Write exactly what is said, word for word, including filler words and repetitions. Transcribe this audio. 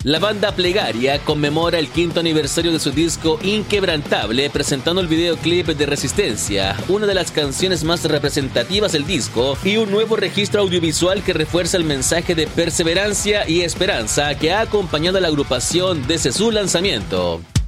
La banda Plegaria conmemora el quinto aniversario de su disco Inquebrantable presentando el videoclip de Resistencia, una de las canciones más representativas del disco y un nuevo registro audiovisual que refuerza el mensaje de perseverancia y esperanza que ha acompañado a la agrupación desde su lanzamiento.